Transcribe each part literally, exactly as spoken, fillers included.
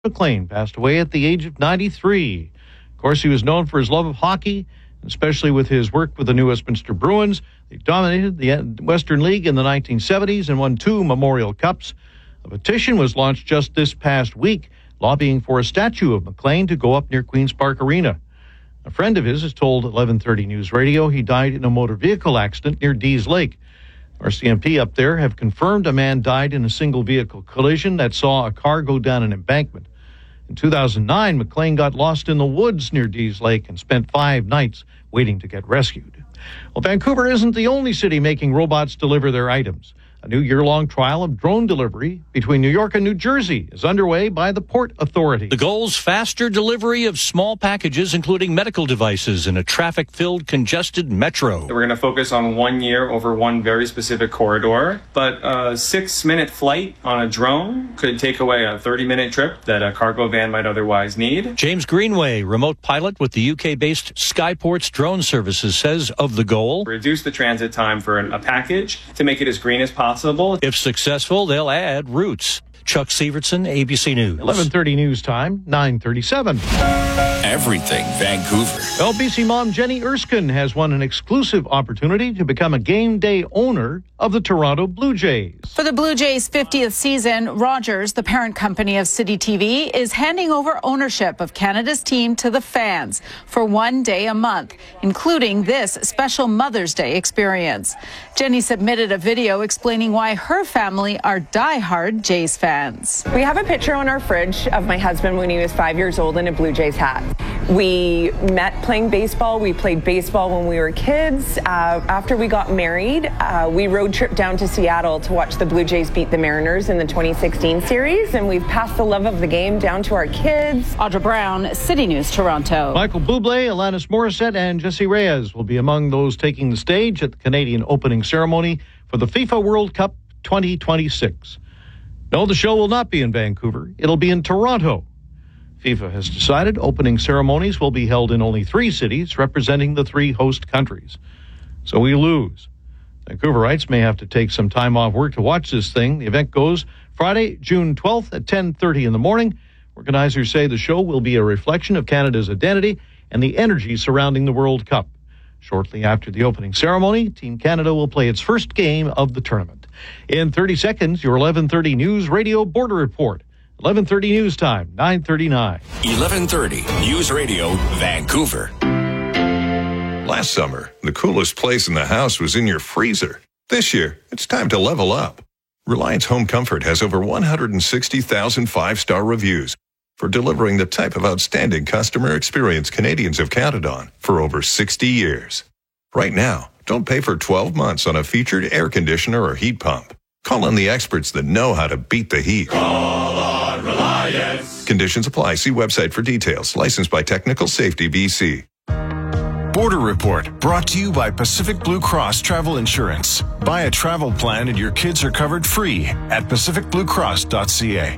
McLean passed away at the age of ninety-three. Of course, he was known for his love of hockey, especially with his work with the New Westminster Bruins. They dominated the Western League in the nineteen seventies and won two Memorial Cups. A petition was launched just this past week, lobbying for a statue of McLean to go up near Queen's Park Arena. A friend of his has told eleven thirty News Radio he died in a motor vehicle accident near Dease Lake. R C M P up there have confirmed a man died in a single vehicle collision that saw a car go down an embankment. In two thousand nine, McLean got lost in the woods near Dease Lake and spent five nights waiting to get rescued. Well, Vancouver isn't the only city making robots deliver their items. A new year-long trial of drone delivery between New York and New Jersey is underway by the Port Authority. The goal's faster delivery of small packages, including medical devices, in a traffic-filled, congested metro. We're going to focus on one year over one very specific corridor, but a six-minute flight on a drone could take away a thirty-minute trip that a cargo van might otherwise need. James Greenway, remote pilot with the U K-based Skyports Drone Services, says of the goal, reduce the transit time for a package to make it as green as possible. If successful, they'll add routes. Chuck Severson, A B C News. eleven thirty News Time, nine thirty-seven. Everything Vancouver. Well, B C mom Jenny Erskine has won an exclusive opportunity to become a game day owner of the Toronto Blue Jays. For the Blue Jays' fiftieth season, Rogers, the parent company of City T V, is handing over ownership of Canada's team to the fans for one day a month, including this special Mother's Day experience. Jenny submitted a video explaining why her family are diehard Jays fans. We have a picture on our fridge of my husband when he was five years old in a Blue Jays hat. We met playing baseball. We played baseball when we were kids. Uh, after we got married, uh, we road tripped down to Seattle to watch the Blue Jays beat the Mariners in the twenty sixteen series, and we've passed the love of the game down to our kids. Audra Brown, City News, Toronto. Michael Bublé, Alanis Morissette, and Jessie Reyes will be among those taking the stage at the Canadian opening ceremony for the FIFA World Cup twenty twenty-six. No, the show will not be in Vancouver. It'll be in Toronto. FIFA has decided opening ceremonies will be held in only three cities, representing the three host countries. So we lose. Vancouverites may have to take some time off work to watch this thing. The event goes Friday, June twelfth at ten thirty in the morning. Organizers say the show will be a reflection of Canada's identity and the energy surrounding the World Cup. Shortly after the opening ceremony, Team Canada will play its first game of the tournament. In thirty seconds, your eleven thirty News Radio Border Report. eleven thirty News Time, nine thirty-nine. eleven thirty News Radio, Vancouver. Last summer, the coolest place in the house was in your freezer. This year, it's time to level up. Reliance Home Comfort has over one hundred sixty thousand five-star reviews for delivering the type of outstanding customer experience Canadians have counted on for over sixty years. Right now, don't pay for twelve months on a featured air conditioner or heat pump. Call on the experts that know how to beat the heat. Call on Reliance. Conditions apply. See website for details. Licensed by Technical Safety B C. Border Report, brought to you by Pacific Blue Cross Travel Insurance. Buy a travel plan and your kids are covered free at pacific blue cross dot c a.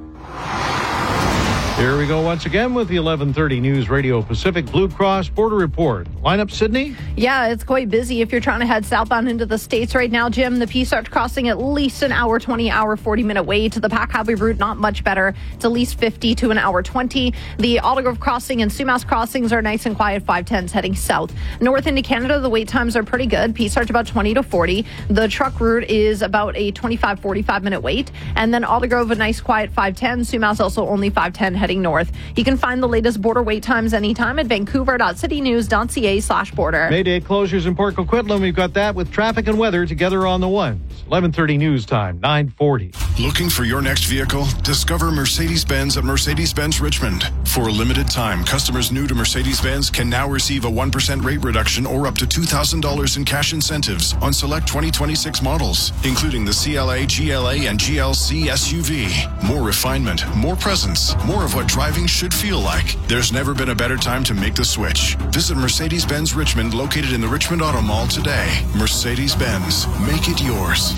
Here we go once again with the eleven thirty News Radio Pacific Blue Cross Border Report. Lineup, Sydney? Yeah, it's quite busy if you're trying to head southbound into the States right now, Jim. The Peace Arch crossing at least an hour twenty, hour forty minute wait. The Pack Highway route, not much better. It's at least fifty to an hour twenty. The Aldergrove crossing and Sumas crossings are nice and quiet, five tens heading south. North into Canada, the wait times are pretty good. Peace Arch about twenty to forty. The truck route is about a twenty-five, forty-five minute wait. And then Aldergrove, a nice quiet five ten. Sumas also only five ten heading north. You can find the latest border wait times anytime at vancouver dot city news dot c a slash border. Mayday closures in Port Coquitlam. We've got that with traffic and weather together on the ones. eleven thirty News Time, nine forty. Looking for your next vehicle? Discover Mercedes-Benz at Mercedes-Benz Richmond. For a limited time, customers new to Mercedes-Benz can now receive a one percent rate reduction or up to two thousand dollars in cash incentives on select twenty twenty-six models, including the C L A, G L A, and G L C S U V. More refinement, more presence, more of what driving should feel like. There's never been a better time to make the switch. Visit Mercedes-Benz Richmond, located in the Richmond Auto Mall today. Mercedes-Benz, make it yours.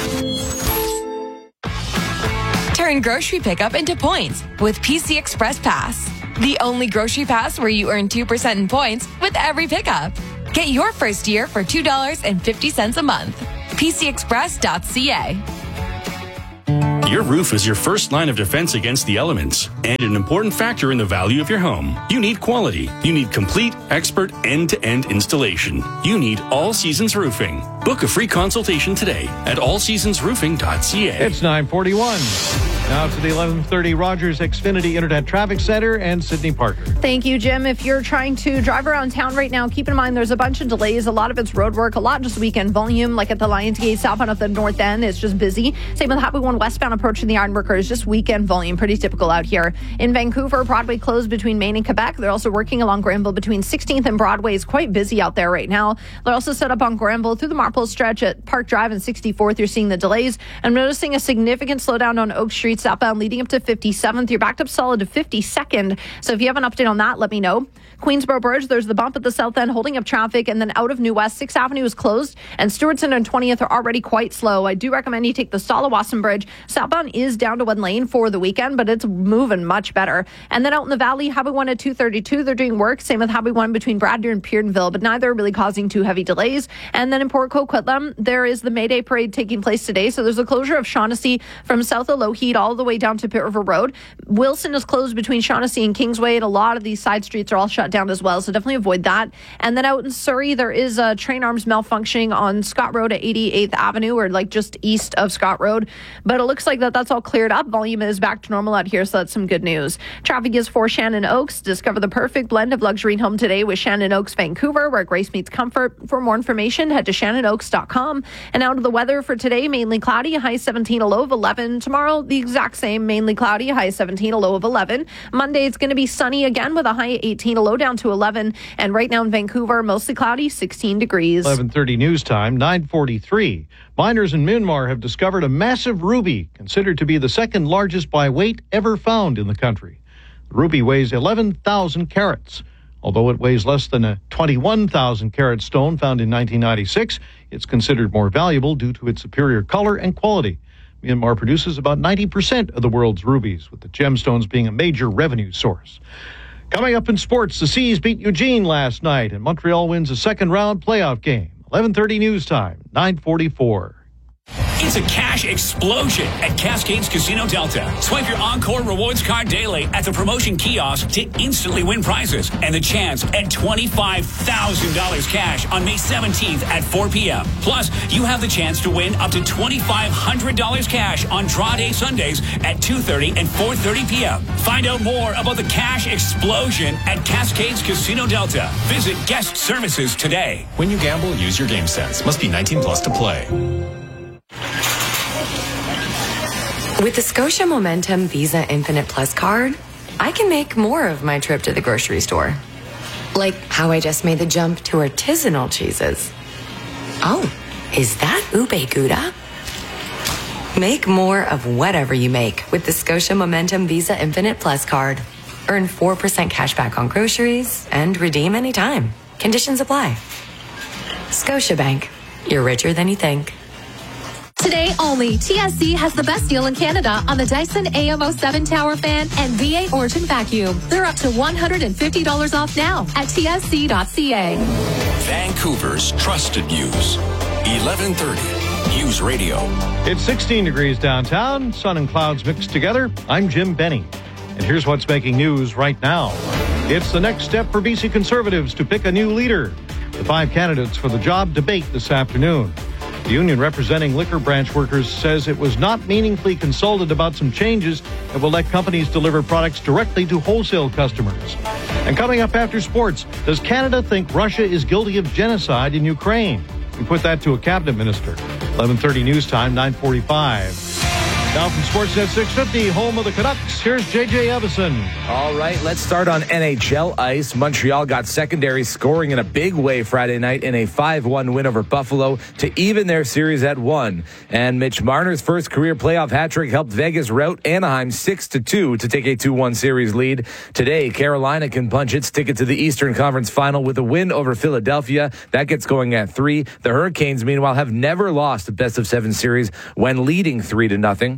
Turn grocery pickup into points with P C Express Pass. The only grocery pass where you earn two percent in points with every pickup. Get your first year for two dollars and fifty cents a month. P C express dot c a. Your roof is your first line of defense against the elements and an important factor in the value of your home. You need quality. You need complete, expert, end-to-end installation. You need All Seasons Roofing. Book a free consultation today at all seasons roofing dot c a. It's nine forty-one. Now to the eleven thirty Rogers Xfinity Internet Traffic Center and Sydney Parker. Thank you, Jim. If you're trying to drive around town right now, keep in mind there's a bunch of delays. A lot of it's road work, a lot just weekend volume, like at the Lions Gate southbound at the north end. It's just busy. Same with Highway one westbound approaching the Ironworkers, just weekend volume, pretty typical out here. In Vancouver, Broadway closed between Maine and Quebec. They're also working along Granville between sixteenth and Broadway. Is quite busy out there right now. They're also set up on Granville through the Marple stretch at Park Drive and sixty-fourth. You're seeing the delays. I'm noticing a significant slowdown on Oak Street southbound leading up to fifty-seventh. You're backed up solid to fifty-second. So if you have an update on that, let me know. Queensboro Bridge, there's the bump at the south end holding up traffic, and then out of New West, sixth Avenue is closed, and Stewartson and twentieth are already quite slow. I do recommend you take the Stalawassen Bridge. Southbound is down to one lane for the weekend, but it's moving much better. And then out in the valley, Highway one at two thirty-two, they're doing work. Same with Highway one between Bradner and Peardenville, but neither are really causing too heavy delays. And then in Port Coquitlam, there is the May Day Parade taking place today, so there's a closure of Shaughnessy from south of Lougheed all the way down to Pitt River Road. Wilson is closed between Shaughnessy and Kingsway, and a lot of these side streets are all shut down as well, so definitely avoid that. And then out in Surrey, there is a train arms malfunctioning on Scott Road at eighty-eighth Avenue, or like just east of Scott Road. But it looks like that that's all cleared up. Volume is back to normal out here, so that's some good news. Traffic is for Shannon Oaks. Discover the perfect blend of luxury and home today with Shannon Oaks Vancouver, where grace meets comfort. For more information, head to shannon oaks dot com. And out of the weather for today, mainly cloudy, a high seventeen, a low of eleven. Tomorrow, the exact same, mainly cloudy, a high seventeen, a low of eleven. Monday, it's going to be sunny again with a high eighteen, a low down to eleven. And right now in Vancouver, mostly cloudy, sixteen degrees. eleven thirty news time, nine forty-three. Miners in Myanmar have discovered a massive ruby, considered to be the second largest by weight ever found in the country. The ruby weighs eleven thousand carats. Although it weighs less than a twenty-one thousand carat stone found in nineteen ninety-six, it's considered more valuable due to its superior color and quality. Myanmar produces about ninety percent of the world's rubies, with the gemstones being a major revenue source. Coming up in sports, the Seas beat Eugene last night, and Montreal wins a second-round playoff game. eleven thirty news time, nine forty-four. It's a cash explosion at Cascades Casino Delta. Swipe your Encore Rewards card daily at the promotion kiosk to instantly win prizes and the chance at twenty-five thousand dollars cash on May seventeenth at four p.m. Plus, you have the chance to win up to twenty-five hundred dollars cash on draw day Sundays at two thirty and four thirty p.m. Find out more about the cash explosion at Cascades Casino Delta. Visit guest services today. When you gamble, use your game sense. Must be nineteen plus to play. With the Scotia Momentum Visa Infinite Plus card, I can make more of my trip to the grocery store. Like how I just made the jump to artisanal cheeses. Oh, is that ube gouda? Make more of whatever you make with the Scotia Momentum Visa Infinite Plus card. Earn four percent cash back on groceries and redeem anytime. Conditions apply. Scotiabank. You're richer than you think. Today only, T S C has the best deal in Canada on the Dyson A M O seven Tower Fan and V eight Origin Vacuum. They're up to one hundred fifty dollars off now at T S C dot C A. Vancouver's trusted news. eleven thirty News Radio. It's sixteen degrees downtown, sun and clouds mixed together. I'm Jim Benny, and here's what's making news right now. It's the next step for B C Conservatives to pick a new leader. The five candidates for the job debate this afternoon. The union representing liquor branch workers says it was not meaningfully consulted about some changes that will let companies deliver products directly to wholesale customers. And coming up after sports, does Canada think Russia is guilty of genocide in Ukraine? We put that to a cabinet minister. eleven thirty news time, nine forty-five. Now from Sportsnet six fifty, home of the Canucks, here's J J Evison. All right, let's start on N H L ice. Montreal got secondary scoring in a big way Friday night in a five one win over Buffalo to even their series at one. And Mitch Marner's first career playoff hat trick helped Vegas rout Anaheim six to two to take a two one series lead. Today, Carolina can punch its ticket to the Eastern Conference Final with a win over Philadelphia. That gets going at three. The Hurricanes, meanwhile, have never lost a best of seven series when leading three to nothing.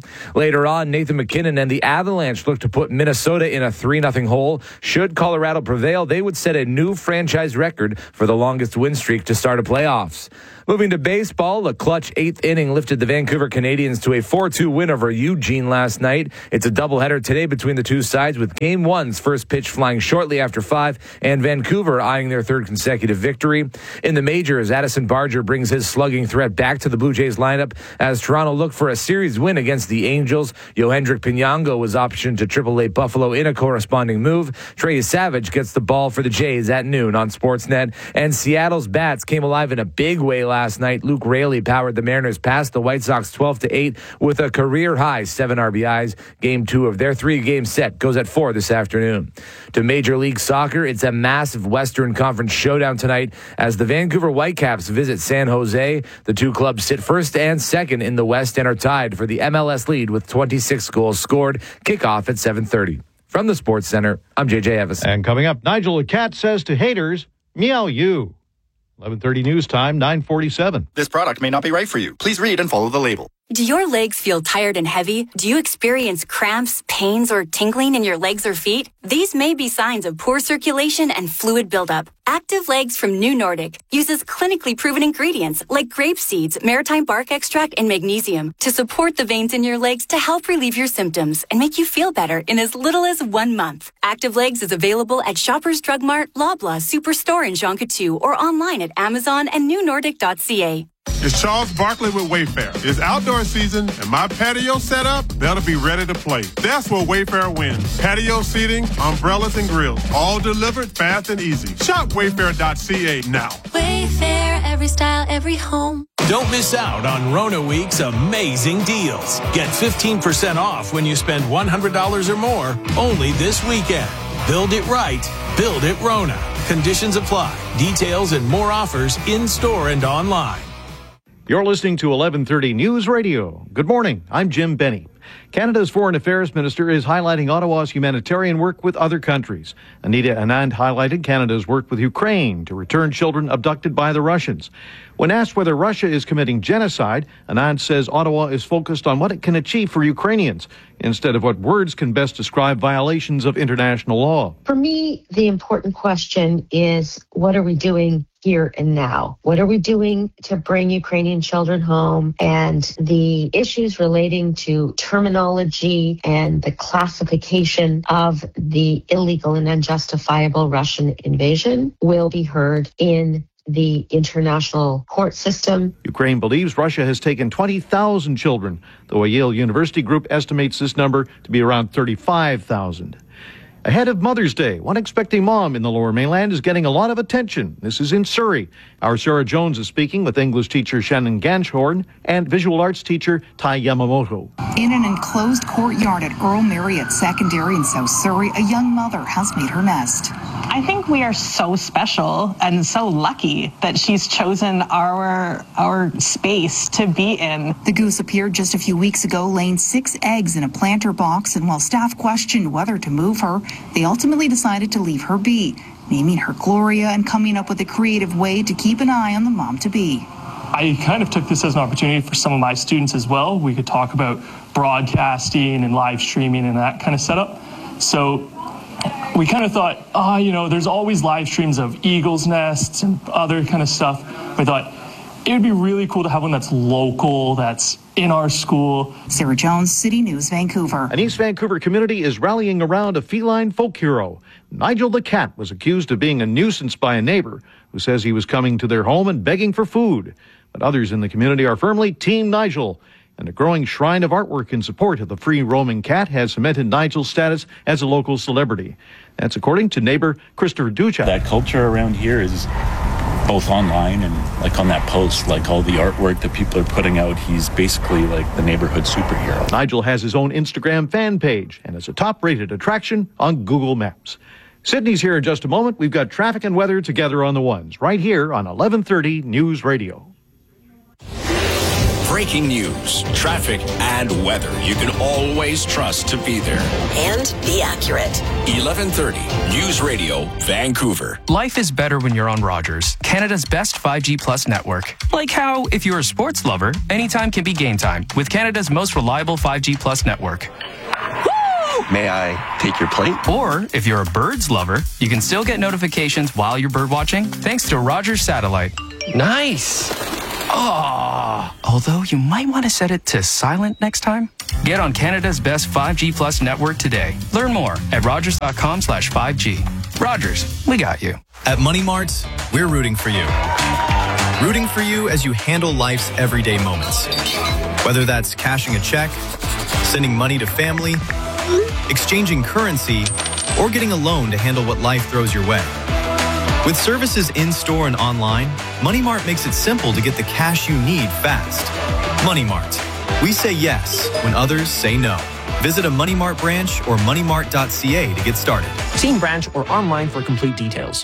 Later on, Nathan McKinnon and the Avalanche look to put Minnesota in a three nothing hole. Should Colorado prevail, they would set a new franchise record for the longest win streak to start a playoffs. Moving to baseball, a clutch eighth inning lifted the Vancouver Canadians to a four two win over Eugene last night. It's a doubleheader today between the two sides, with Game one's first pitch flying shortly after five and Vancouver eyeing their third consecutive victory. In the majors, Addison Barger brings his slugging threat back to the Blue Jays lineup as Toronto looked for a series win against the Angels. Yohendrick Pinango was optioned to Triple A Buffalo in a corresponding move. Trey Savage gets the ball for the Jays at noon on Sportsnet. And Seattle's bats came alive in a big way last Last night. Luke Raley powered the Mariners past the White Sox twelve to eight with a career-high seven R B Is. Game two of their three-game set goes at four this afternoon. To Major League Soccer, it's a massive Western Conference showdown tonight as the Vancouver Whitecaps visit San Jose. The two clubs sit first and second in the West and are tied for the M L S lead with twenty-six goals scored. Kickoff at seven thirty. From the Sports Center, I'm J J Evans. And coming up, Nigel the Cat says to haters, meow you. eleven thirty news time, nine forty-seven. This product may not be right for you. Please read and follow the label. Do your legs feel tired and heavy? Do you experience cramps, pains, or tingling in your legs or feet? These may be signs of poor circulation and fluid buildup. Active Legs from New Nordic uses clinically proven ingredients like grape seeds, maritime bark extract, and magnesium to support the veins in your legs to help relieve your symptoms and make you feel better in as little as one month. Active Legs is available at Shoppers Drug Mart, Loblaw, Superstore, and Jean Coutu, or online at Amazon and new nordic dot c a. It's Charles Barkley with Wayfair. It's outdoor season, and my patio setup, that'll be ready to play. That's where Wayfair wins. Patio seating, umbrellas, and grills, all delivered fast and easy. Shop wayfair dot c a now. Wayfair, every style, every home. Don't miss out on Rona Week's amazing deals. Get fifteen percent off when you spend one hundred dollars or more, only this weekend. Build it right. Build it Rona. Conditions apply. Details and more offers in-store and online. You're listening to eleven thirty News Radio. Good morning. I'm Jim Benny. Canada's Foreign Affairs Minister is highlighting Ottawa's humanitarian work with other countries. Anita Anand highlighted Canada's work with Ukraine to return children abducted by the Russians. When asked whether Russia is committing genocide, Anand says Ottawa is focused on what it can achieve for Ukrainians instead of what words can best describe violations of international law. For me, the important question is, what are we doing here and now? What are we doing to bring Ukrainian children home? And the issues relating to terminology and the classification of the illegal and unjustifiable Russian invasion will be heard in the international court system. Ukraine believes Russia has taken twenty thousand children, though a Yale University group estimates this number to be around thirty-five thousand. Ahead of Mother's Day, one expecting mom in the Lower Mainland is getting a lot of attention. This is in Surrey. Our Sarah Jones is speaking with English teacher Shannon Ganshorn and visual arts teacher Tai Yamamoto. In an enclosed courtyard at Earl Marriott Secondary in South Surrey, a young mother has made her nest. I think we are so special and so lucky that she's chosen our our space to be in. The goose appeared just a few weeks ago, laying six eggs in a planter box, and while staff questioned whether to move her, they ultimately decided to leave her be, naming her Gloria and coming up with a creative way to keep an eye on the mom-to-be. I kind of took this as an opportunity for some of my students as well. We could talk about broadcasting and live streaming and that kind of setup. So we kind of thought, oh, you know, there's always live streams of eagles' nests and other kind of stuff. We thought it would be really cool to have one that's local, that's in our school. Sarah Jones, City News, Vancouver. An East Vancouver community is rallying around a feline folk hero. Nigel the cat was accused of being a nuisance by a neighbor who says he was coming to their home and begging for food. But others in the community are firmly Team Nigel. And a growing shrine of artwork in support of the free-roaming cat has cemented Nigel's status as a local celebrity. That's according to neighbor Christopher Ducha. That culture around here is both online and like on that post, like all the artwork that people are putting out, he's basically like the neighborhood superhero. Nigel has his own Instagram fan page and is a top-rated attraction on Google Maps. Sydney's here in just a moment. We've got traffic and weather together on the ones, right here on eleven thirty News Radio. breaking news, traffic, and weather you can always trust to be there. And be accurate. eleven thirty News Radio, Vancouver. Life is better when you're on Rogers, Canada's best five G Plus network. Like how, if you're a sports lover, anytime can be game time with Canada's most reliable five G Plus network. May I take your plate? Or, if you're a birds lover, you can still get notifications while you're bird watching thanks to Rogers Satellite. Nice. Oh, although you might want to set it to silent next time. Get on Canada's best five G Plus network today. Learn more at rogers.com slash 5G. Rogers, we got you. At Money Mart, we're rooting for you. Rooting for you as you handle life's everyday moments. Whether that's cashing a check, sending money to family, exchanging currency, or getting a loan to handle what life throws your way. With services in-store and online, Money Mart makes it simple to get the cash you need fast. Money Mart. We say yes when others say no. Visit a Money Mart branch or money mart dot c a to get started. See branch or online for complete details.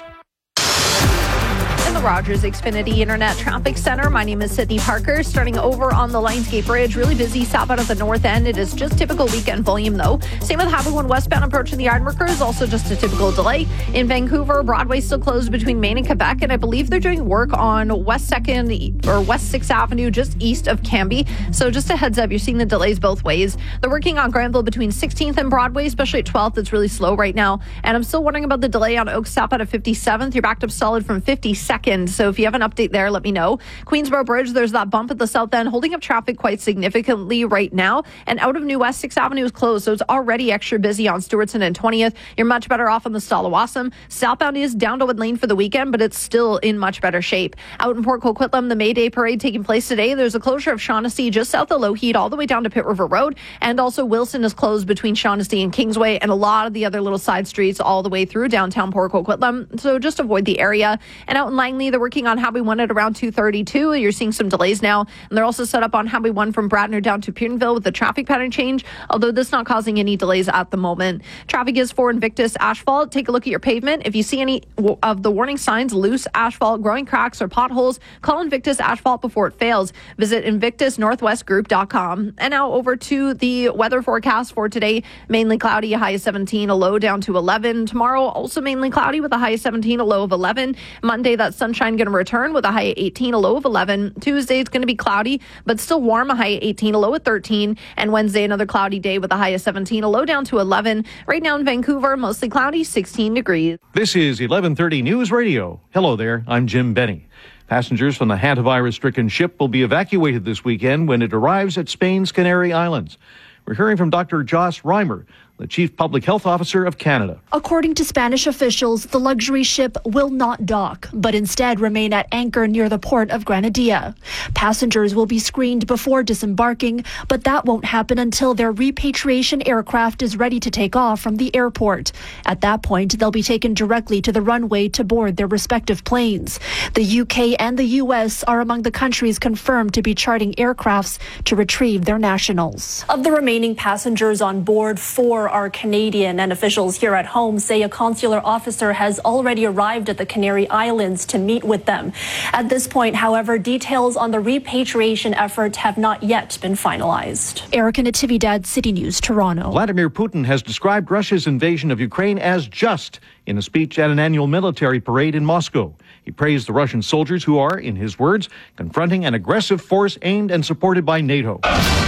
The Rogers Xfinity Internet Traffic Center. My name is Sydney Parker. Starting over on the Lionsgate Bridge, really busy southbound at the north end. It is just typical weekend volume, though. Same with Highway one westbound approaching the Ironworkers. Also just a typical delay. In Vancouver, Broadway still closed between Maine and Quebec, and I believe they're doing work on West second or West sixth Avenue, just east of Cambie. So just a heads up, you're seeing the delays both ways. They're working on Granville between sixteenth and Broadway, especially at twelfth. It's really slow right now. And I'm still wondering about the delay on Oak southbound at fifty-seventh. You're backed up solid from fifty-second. So if you have an update there, let me know. Queensboro Bridge, there's that bump at the south end, holding up traffic quite significantly right now. And out of New West, sixth Avenue is closed, so it's already extra busy on Stewartson and twentieth. You're much better off on the Stalawassam. Southbound is down to Wood Lane for the weekend, but it's still in much better shape. Out in Port Coquitlam, the May Day Parade taking place today. There's a closure of Shaughnessy just south of Lougheed all the way down to Pitt River Road. And also Wilson is closed between Shaughnessy and Kingsway, and a lot of the other little side streets all the way through downtown Port Coquitlam. So just avoid the area. And out in Langley, they're working on Highway one at around two thirty-two. You're seeing some delays now. And they're also set up on Highway one from Bradner down to Pierdenville with the traffic pattern change, although this not causing any delays at the moment. Traffic is for Invictus Asphalt. Take a look at your pavement. If you see any of the warning signs, loose asphalt, growing cracks, or potholes, call Invictus Asphalt before it fails. Visit invictus northwest group dot com. And now over to the weather forecast for today. Mainly cloudy, a high of seventeen, a low down to eleven. Tomorrow, also mainly cloudy with a high of seventeen, a low of eleven. Monday, that sunshine going to return with a high of eighteen, a low of eleven. Tuesday, it's going to be cloudy, but still warm, a high of eighteen, a low of thirteen. And Wednesday, another cloudy day with a high of seventeen, a low down to eleven. Right now in Vancouver, mostly cloudy, sixteen degrees. This is eleven thirty News Radio. Hello there, I'm Jim Benny. Passengers from the hantavirus-stricken ship will be evacuated this weekend when it arrives at Spain's Canary Islands. We're hearing from Doctor Joss Reimer, the Chief Public Health Officer of Canada. According to Spanish officials, the luxury ship will not dock, but instead remain at anchor near the port of Granadilla. Passengers will be screened before disembarking, but that won't happen until their repatriation aircraft is ready to take off from the airport. At that point, they'll be taken directly to the runway to board their respective planes. The U K and the U S are among the countries confirmed to be charting aircrafts to retrieve their nationals. Of the remaining passengers on board, four are Canadian, and officials here at home say a consular officer has already arrived at the Canary Islands to meet with them. At this point, however, details on the repatriation effort have not yet been finalized. Erica Natividad, City News, Toronto. Vladimir Putin has described Russia's invasion of Ukraine as just in a speech at an annual military parade in Moscow. He praised the Russian soldiers who are, in his words, confronting an aggressive force aimed and supported by NATO.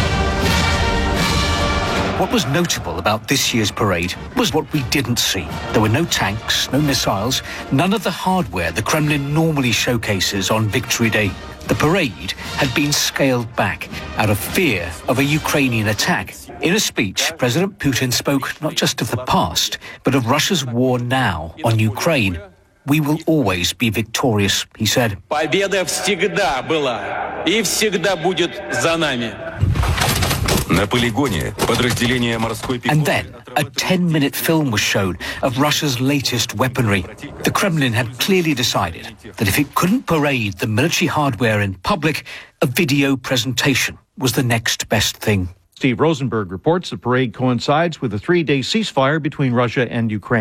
What was notable about this year's parade was what we didn't see. There were no tanks, no missiles, none of the hardware the Kremlin normally showcases on Victory Day. The parade had been scaled back out of fear of a Ukrainian attack. In a speech, President Putin spoke not just of the past, but of Russia's war now on Ukraine. We will always be victorious, he said. Победа всегда была и всегда будет за нами. And then a ten-minute film was shown of Russia's latest weaponry. The Kremlin had clearly decided that if it couldn't parade the military hardware in public, a video presentation was the next best thing. Steve Rosenberg reports the parade coincides with a three-day ceasefire between Russia and Ukraine.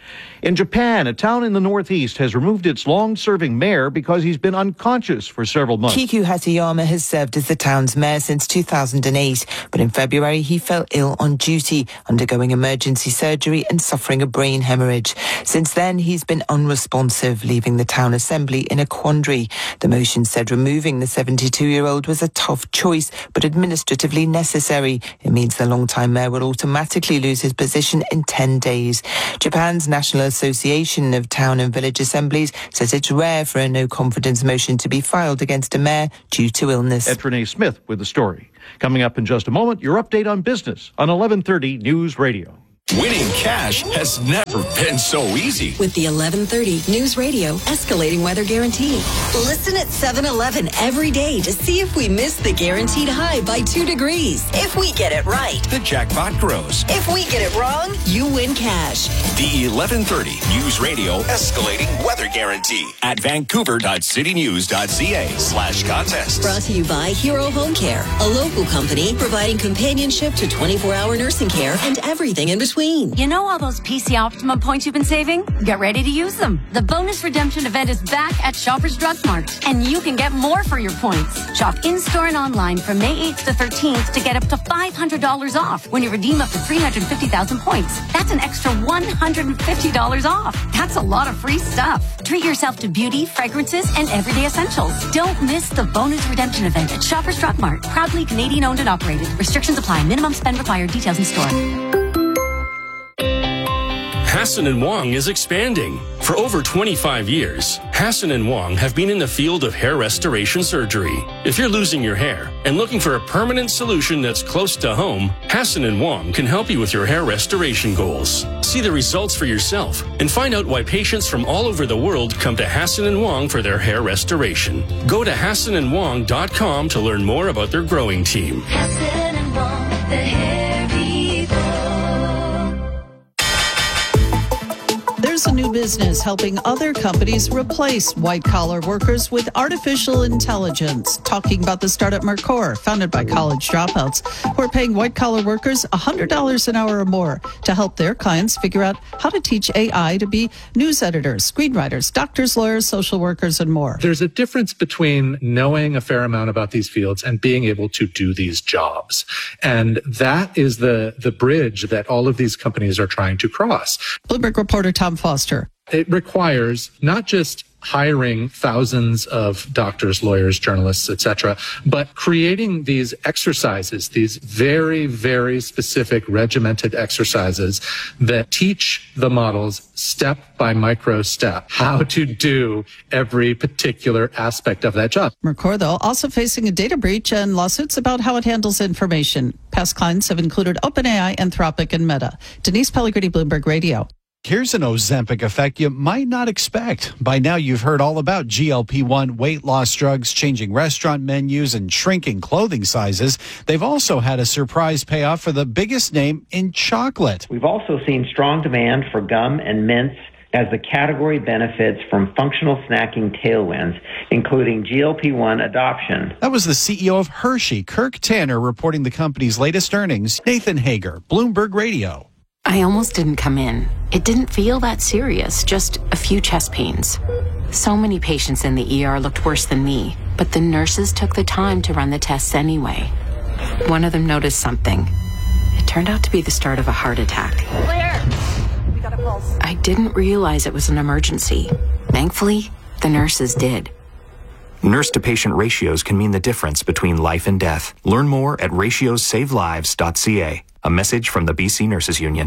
In Japan, a town in the northeast has removed its long-serving mayor because he's been unconscious for several months. Kiku Hatayama has served as the town's mayor since two thousand eight, but in February he fell ill on duty, undergoing emergency surgery and suffering a brain hemorrhage. Since then, he's been unresponsive, leaving the town assembly in a quandary. The motion said removing the seventy-two-year-old was a tough choice, but administratively necessary. It means the long-time mayor will automatically lose his position in ten days. Japan's National Association of Town and Village Assemblies says it's rare for a no-confidence motion to be filed against a mayor due to illness. Ed Renee Smith with the story. Coming up in just a moment, your update on business on eleven thirty News Radio. Winning cash has never been so easy. With the eleven thirty News Radio Escalating Weather Guarantee. Listen at seven eleven every day to see if we miss the guaranteed high by two degrees. If we get it right, the jackpot grows. If we get it wrong, you win cash. The eleven thirty News Radio Escalating Weather Guarantee at vancouver.citynews.ca slash contest. Brought to you by Hero Home Care, a local company providing companionship to twenty-four hour nursing care and everything in between. You know all those P C Optimum points you've been saving? Get ready to use them. The bonus redemption event is back at Shoppers Drug Mart, and you can get more for your points. Shop in-store and online from May eighth to thirteenth to get up to five hundred dollars off when you redeem up to three hundred fifty thousand points. That's an extra one hundred fifty dollars off. That's a lot of free stuff. Treat yourself to beauty, fragrances, and everyday essentials. Don't miss the bonus redemption event at Shoppers Drug Mart. Proudly Canadian owned and operated. Restrictions apply. Minimum spend required. Details in store. Hassan and Wong is expanding. For over twenty-five years, Hassan and Wong have been in the field of hair restoration surgery. If you're losing your hair and looking for a permanent solution that's close to home, Hassan and Wong can help you with your hair restoration goals. See the results for yourself and find out why patients from all over the world come to Hassan and Wong for their hair restoration. Go to hassan and wong dot com to learn more about their growing team. Hassan and Wong, the hair people. There's a new business helping other companies replace white-collar workers with artificial intelligence. Talking about the startup Mercor, founded by college dropouts, who are paying white-collar workers one hundred dollars an hour or more to help their clients figure out how to teach A I to be news editors, screenwriters, doctors, lawyers, social workers, and more. There's a difference between knowing a fair amount about these fields and being able to do these jobs. And that is the, the bridge that all of these companies are trying to cross. Bloomberg reporter Tom Foster. It requires not just hiring thousands of doctors, lawyers, journalists, et cetera, but creating these exercises, these very, very specific regimented exercises that teach the models step by micro step how to do every particular aspect of that job. Mercor, though, also facing a data breach and lawsuits about how it handles information. Past clients have included OpenAI, Anthropic, and Meta. Denise Pellegrini, Bloomberg Radio. Here's an Ozempic effect you might not expect. By now, you've heard all about G L P one weight loss drugs, changing restaurant menus, and shrinking clothing sizes. They've also had a surprise payoff for the biggest name in chocolate. We've also seen strong demand for gum and mints as the category benefits from functional snacking tailwinds, including G L P one adoption. That was the C E O of Hershey, Kirk Tanner, reporting the company's latest earnings. Nathan Hager, Bloomberg Radio. I almost didn't come in. It didn't feel that serious, just a few chest pains. So many patients in the E R looked worse than me, but the nurses took the time to run the tests anyway. One of them noticed something. It turned out to be the start of a heart attack. Clear. We got a pulse. I didn't realize it was an emergency. Thankfully, the nurses did. Nurse-to-patient ratios can mean the difference between life and death. Learn more at ratios save lives dot c a. A message from the B C Nurses Union.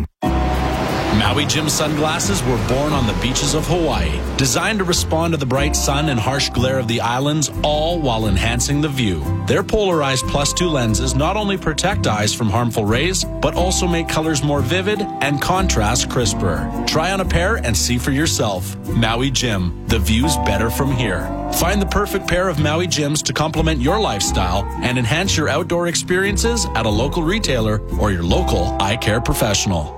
Maui Jim sunglasses were born on the beaches of Hawaii, designed to respond to the bright sun and harsh glare of the islands, all while enhancing the view. Their polarized plus two lenses not only protect eyes from harmful rays, but also make colors more vivid and contrast crisper. Try on a pair and see for yourself. Maui Jim, the view's better from here. Find the perfect pair of Maui Jims to complement your lifestyle and enhance your outdoor experiences at a local retailer or your local eye care professional.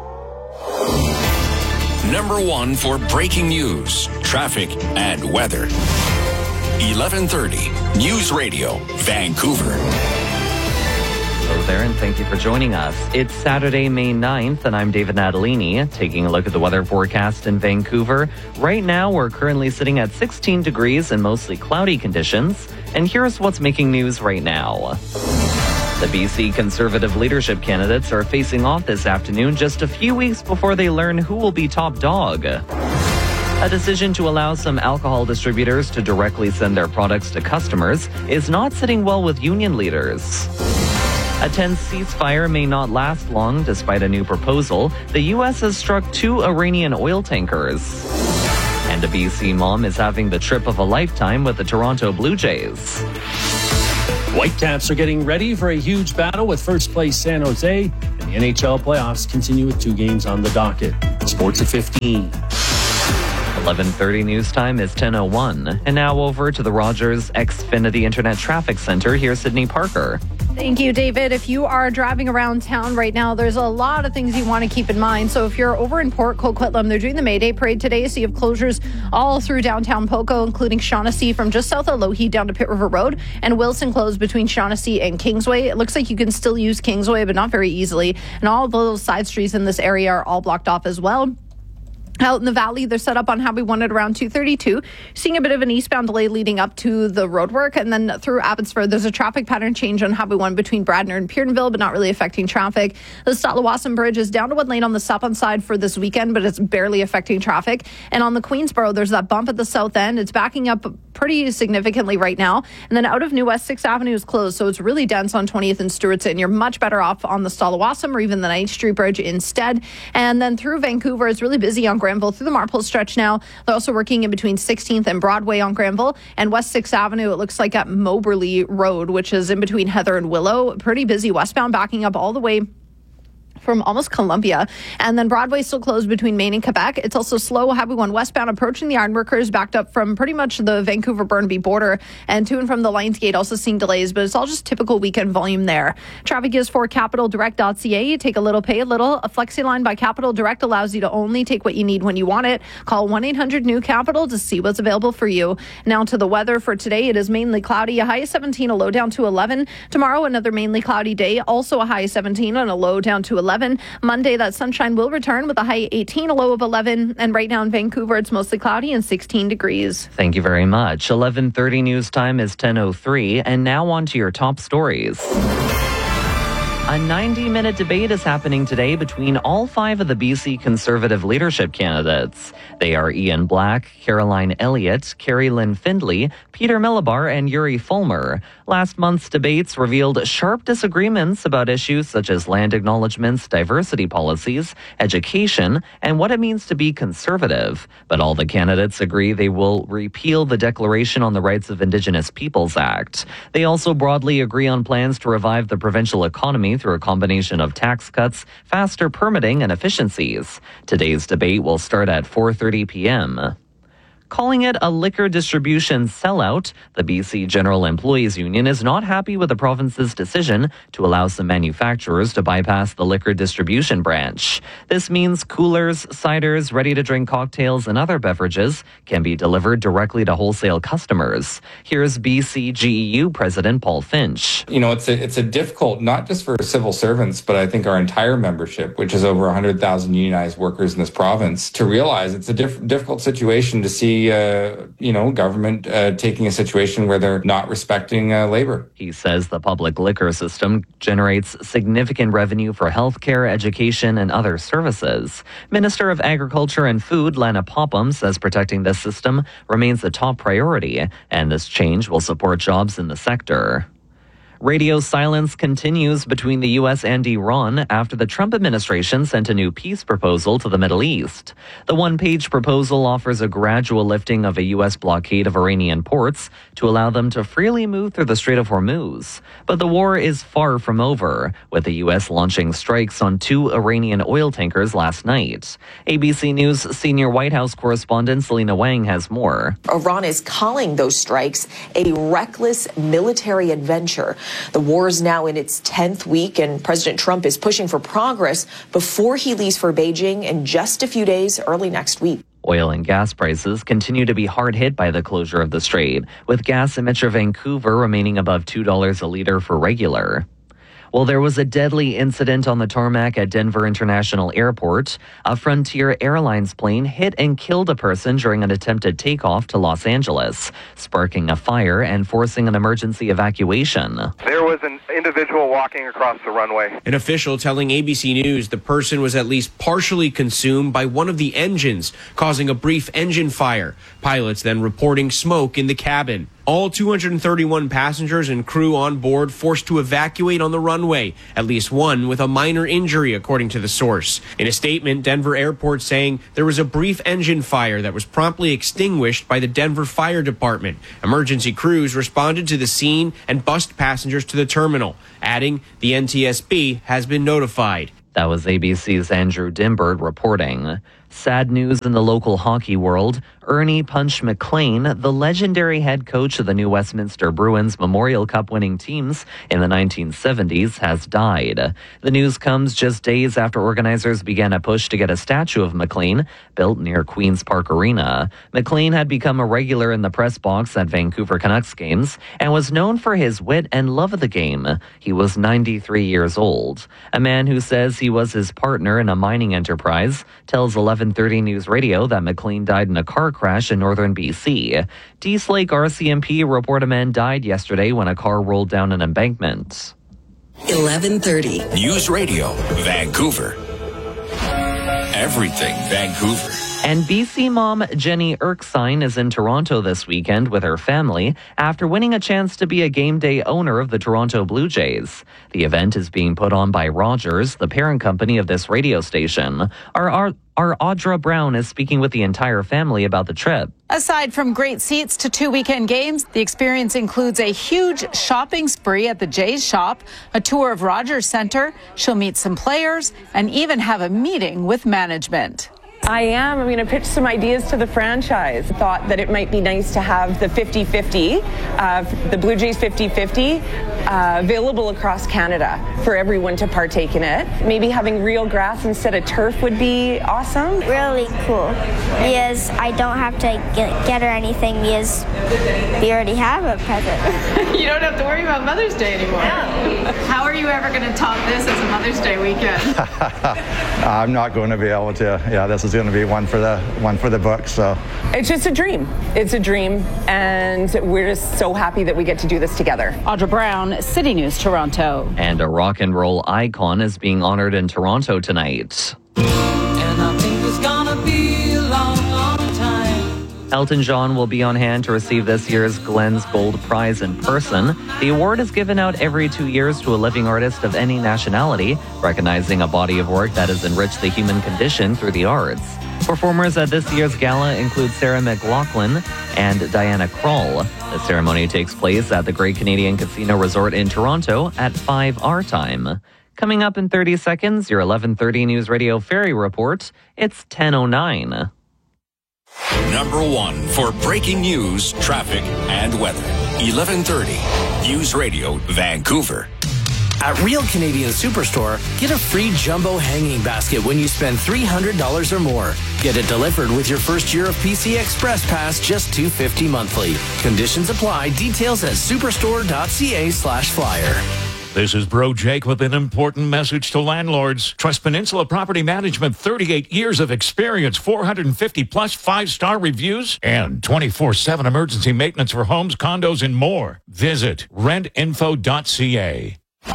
Number one for breaking news, traffic, and weather. eleven thirty News Radio, Vancouver. there, and thank you for joining us. It's Saturday, May ninth, and I'm David Natalini, taking a look at the weather forecast in Vancouver. Right now, we're currently sitting at sixteen degrees and mostly cloudy conditions. And here's what's making news right now. The B C Conservative leadership candidates are facing off this afternoon just a few weeks before they learn who will be top dog. A decision to allow some alcohol distributors to directly send their products to customers is not sitting well with union leaders. A tense ceasefire may not last long despite a new proposal. The U S has struck two Iranian oil tankers. And a B C mom is having the trip of a lifetime with the Toronto Blue Jays. Whitecaps are getting ready for a huge battle with first place San Jose, and the N H L playoffs continue with two games on the docket. Sports at fifteen. eleven thirty news time is ten oh one. And now over to the Rogers Xfinity Internet Traffic Center. Here's Sydney Parker. Thank you, David. If you are driving around town right now, there's a lot of things you want to keep in mind. So if you're over in Port Coquitlam, they're doing the May Day Parade today. So you have closures all through downtown Poco, including Shaughnessy from just south of Lougheed down to Pitt River Road, and Wilson closed between Shaughnessy and Kingsway. It looks like you can still use Kingsway, but not very easily. And all of those side streets in this area are all blocked off as well. Out in the valley, they're set up on Highway one at around two thirty-two. Seeing a bit of an eastbound delay leading up to the roadwork. And then through Abbotsford, there's a traffic pattern change on Highway one between Bradner and Pierdenville, but not really affecting traffic. The Statlawassam Bridge is down to one lane on the southbound side for this weekend, but it's barely affecting traffic. And on the Queensboro, there's that bump at the south end. It's backing up pretty significantly right now. And then out of New West, sixth Avenue is closed, so it's really dense on twentieth and Stewart. You're much better off on the Statlawassam or even the ninth Street Bridge instead. And then through Vancouver, it's really busy on Granville through the Marpole stretch now. They're also working in between sixteenth and Broadway on Granville. And West sixth Avenue, it looks like at Moberly Road, which is in between Heather and Willow. Pretty busy westbound, backing up all the way from almost Columbia. And then Broadway still closed between Maine and Quebec. It's also slow. Highway one westbound approaching the Ironworkers, backed up from pretty much the Vancouver-Burnaby border, and to and from the Lionsgate also seeing delays, but it's all just typical weekend volume there. Traffic is for capital direct dot c a. You take a little, pay a little. A Flexi line by Capital Direct allows you to only take what you need when you want it. Call one eight hundred new capital to see what's available for you. Now to the weather for today. It is mainly cloudy, a high of seventeen, a low down to eleven. Tomorrow, another mainly cloudy day, also a high of seventeen and a low down to eleven. Monday, that sunshine will return with a high of eighteen, a low of eleven. And right now in Vancouver, it's mostly cloudy and sixteen degrees. Thank you very much. eleven thirty news time is ten oh three. And now on to your top stories. A ninety-minute debate is happening today between all five of the B C Conservative leadership candidates. They are Ian Black, Caroline Elliott, Carrie Lynn Findlay, Peter Millibar, and Yuri Fulmer. Last month's debates revealed sharp disagreements about issues such as land acknowledgements, diversity policies, education, and what it means to be conservative. But all the candidates agree they will repeal the Declaration on the Rights of Indigenous Peoples Act. They also broadly agree on plans to revive the provincial economy through a combination of tax cuts, faster permitting, and efficiencies. Today's debate will start at four thirty p.m. Calling it a liquor distribution sellout, the B C General Employees Union is not happy with the province's decision to allow some manufacturers to bypass the liquor distribution branch. This means coolers, ciders, ready-to-drink cocktails, and other beverages can be delivered directly to wholesale customers. Here's B C G E U President Paul Finch. You know, it's a, it's a difficult, not just for civil servants, but I think our entire membership, which is over one hundred thousand unionized workers in this province, to realize it's a diff- difficult situation to see Uh, you know, government uh, taking a situation where they're not respecting uh, labor. He says the public liquor system generates significant revenue for healthcare, education, and other services. Minister of Agriculture and Food, Lana Popham, says protecting this system remains a top priority, and this change will support jobs in the sector. Radio silence continues between the U S and Iran after the Trump administration sent a new peace proposal to the Middle East. The one-page proposal offers a gradual lifting of a U S blockade of Iranian ports to allow them to freely move through the Strait of Hormuz. But the war is far from over, with the U S launching strikes on two Iranian oil tankers last night. A B C News senior White House correspondent Selena Wang has more. Iran is calling those strikes a reckless military adventure. The war is now in its tenth week, and President Trump is pushing for progress before he leaves for Beijing in just a few days early next week. Oil and gas prices continue to be hard hit by the closure of the strait, with gas in Metro Vancouver remaining above two dollars a litre for regular. Well, there was a deadly incident on the tarmac at Denver International Airport. A Frontier Airlines plane hit and killed a person during an attempted takeoff to Los Angeles, sparking a fire and forcing an emergency evacuation. There was an individual walking across the runway. An official telling A B C News the person was at least partially consumed by one of the engines, causing a brief engine fire. Pilots then reporting smoke in the cabin. All two hundred thirty-one passengers and crew on board forced to evacuate on the runway, at least one with a minor injury, according to the source. In a statement, Denver Airport saying there was a brief engine fire that was promptly extinguished by the Denver Fire Department. Emergency crews responded to the scene and bused passengers to the terminal, adding the N T S B has been notified. That was A B C's Andrew Dimbird reporting. Sad news in the local hockey world. Ernie Punch McLean, the legendary head coach of the New Westminster Bruins Memorial Cup winning teams in the nineteen seventies, has died. The news comes just days after organizers began a push to get a statue of McLean built near Queen's Park Arena. McLean had become a regular in the press box at Vancouver Canucks games and was known for his wit and love of the game. He was ninety-three years old. A man who says he was his partner in a mining enterprise tells eleven thirty News Radio that McLean died in a car crash in northern B C. Dease Lake R C M P report a man died yesterday when a car rolled down an embankment. eleven thirty News Radio, Vancouver. Everything Vancouver. And B C mom Jenny Erskine is in Toronto this weekend with her family after winning a chance to be a game day owner of the Toronto Blue Jays. The event is being put on by Rogers, the parent company of this radio station. Our, our, our Audra Brown is speaking with the entire family about the trip. Aside from great seats to two weekend games, the experience includes a huge shopping spree at the Jays shop, a tour of Rogers Center. She'll meet some players and even have a meeting with management. I am. I'm going to pitch some ideas to the franchise. Thought that it might be nice to have the fifty-fifty, uh, the Blue Jays fifty-fifty, uh, available across Canada for everyone to partake in it. Maybe having real grass instead of turf would be awesome. Really cool, because I don't have to get, get her anything because we already have a present. You don't have to worry about Mother's Day anymore. Yeah. How are you ever going to top this as a Mother's Day weekend? I'm not going to be able to. Yeah, this is going to be one for the one for the books. So it's just a dream. It's a dream, and we're just so happy that we get to do this together. Audra Brown, City News, Toronto. And a rock and roll icon is being honored in Toronto tonight. And I think it's gonna be a long, long time. Elton John will be on hand to receive this year's Glenn's Gold Prize in person. The award is given out every two years to a living artist of any nationality, recognizing a body of work that has enriched the human condition through the arts. Performers at this year's gala include Sarah McLachlan and Diana Krall. The ceremony takes place at the Great Canadian Casino Resort in Toronto at five our time. Coming up in thirty seconds, your eleven thirty News Radio Ferry Report. It's ten oh nine. Number one for breaking news, traffic, and weather. eleven thirty News Radio, Vancouver. At Real Canadian Superstore, get a free jumbo hanging basket when you spend three hundred dollars or more. Get it delivered with your first year of P C Express Pass, just two hundred fifty dollars monthly. Conditions apply. Details at superstore.ca slash flyer. This is Bro Jake with an important message to landlords. Trust Peninsula Property Management, thirty-eight years of experience, four hundred fifty plus five-star reviews, and twenty-four seven emergency maintenance for homes, condos, and more. Visit rent info dot c a.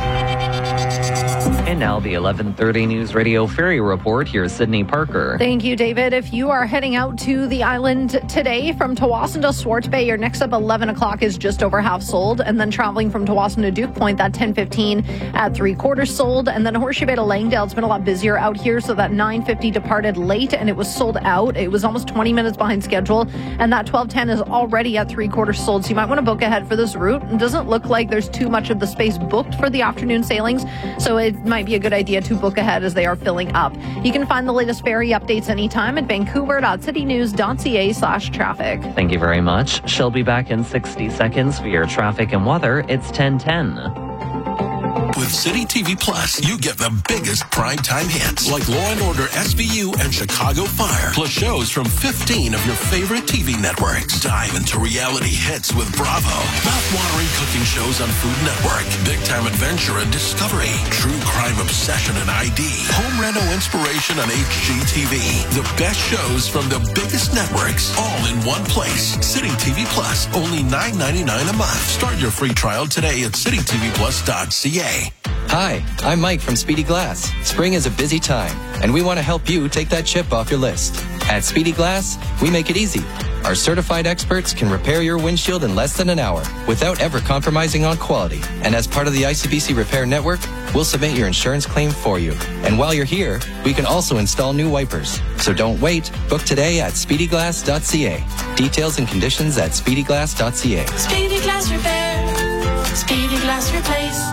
And now the eleven thirty News Radio Ferry Report. Here's Sydney Parker. Thank you, David. If you are heading out to the island today from Tawasin to Swartz Bay, your next up eleven o'clock is just over half sold. And then traveling from Tawasin to Duke Point, that ten fifteen at three quarters sold. And then Horseshoe Bay to Langdale, it's been a lot busier out here. So that nine fifty departed late and it was sold out. It was almost twenty minutes behind schedule. And that twelve ten is already at three quarters sold. So you might want to book ahead for this route. It doesn't look like there's too much of the space booked for the afternoon sailings. So it might be a good idea to book ahead as they are filling up. You can find the latest ferry updates anytime at vancouver.citynews.ca slash traffic. Thank you very much. She'll be back in sixty seconds for your traffic and weather. It's ten ten. With City T V Plus, you get the biggest primetime hits like Law and Order S V U and Chicago Fire, plus shows from fifteen of your favorite T V networks. Dive into reality hits with Bravo, mouth-watering cooking shows on Food Network, big-time adventure and discovery, true crime obsession and I D, home reno inspiration on H G T V. The best shows from the biggest networks, all in one place. City T V Plus, only nine ninety-nine a month. Start your free trial today at city t v plus dot c a. Hi, I'm Mike from Speedy Glass. Spring is a busy time, and we want to help you take that chip off your list. At Speedy Glass, we make it easy. Our certified experts can repair your windshield in less than an hour without ever compromising on quality. And as part of the I C B C Repair Network, we'll submit your insurance claim for you. And while you're here, we can also install new wipers. So don't wait. Book today at speedy glass dot c a. Details and conditions at speedy glass dot c a. Speedy Glass Repair. Speedy Glass Replace.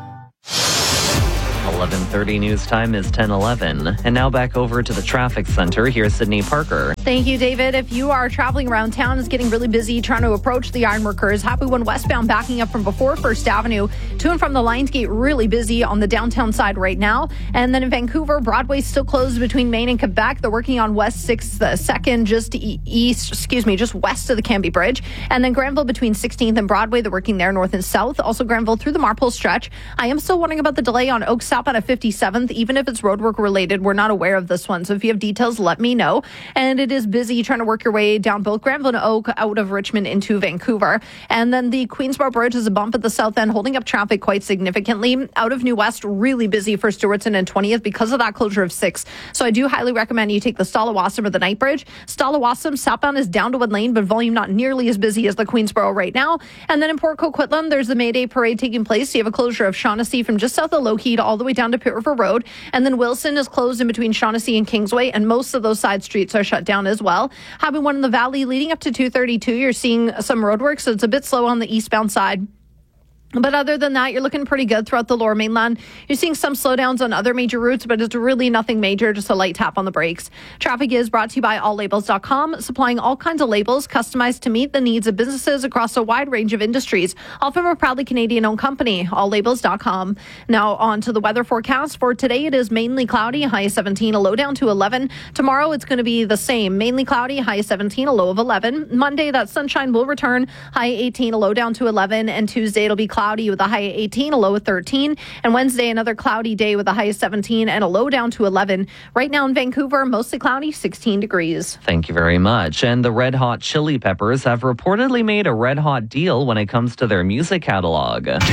eleven thirty news time is ten eleven. And now back over to the traffic center. Here's Sydney Parker. Thank you, David. If you are traveling around town, it's getting really busy trying to approach the Ironworkers. Happy One westbound backing up from before First Avenue to and from the Lionsgate, really busy on the downtown side right now. And then in Vancouver, Broadway's still closed between Maine and Quebec. They're working on West sixth, uh, second, just e- east, excuse me, just west of the Cambie Bridge. And then Granville between sixteenth and Broadway, they're working there north and south. Also Granville through the Marpole stretch. I am still wondering about the delay on Oak southbound at fifty-seventh. Even if it's roadwork related, we're not aware of this one. So if you have details, let me know. And it is busy trying to work your way down both Granville and Oak out of Richmond into Vancouver. And then the Queensboro Bridge is a bump at the south end, holding up traffic quite significantly. Out of New West, really busy for Stewartson and twentieth because of that closure of six. So I do highly recommend you take the Stalawassam or the Night Bridge. Stalawassam southbound is down to Wood Lane, but volume not nearly as busy as the Queensboro right now. And then in Port Coquitlam, there's the May Day parade taking place. You have a closure of Shaughnessy from just south of Lougheed all the way down to Pitt River Road. And then Wilson is closed in between Shaughnessy and Kingsway, and most of those side streets are shut down as well. Having one in the valley leading up to two thirty-two, you're seeing some roadwork, so it's a bit slow on the eastbound side. But other than that, you're looking pretty good throughout the lower mainland. You're seeing some slowdowns on other major routes, but it's really nothing major, just a light tap on the brakes. Traffic is brought to you by all labels dot com, supplying all kinds of labels customized to meet the needs of businesses across a wide range of industries. All from a proudly Canadian-owned company, all labels dot com. Now on to the weather forecast. For today, it is mainly cloudy, high seventeen, a low down to eleven. Tomorrow, it's going to be the same, mainly cloudy, high seventeen, a low of eleven. Monday, that sunshine will return, high eighteen, a low down to eleven. And Tuesday, it'll be cloudy. Cloudy with a high of eighteen, a low of thirteen. And Wednesday, another cloudy day with a high of seventeen and a low down to eleven. Right now in Vancouver, mostly cloudy, sixteen degrees. Thank you very much. And the Red Hot Chili Peppers have reportedly made a red hot deal when it comes to their music catalog. The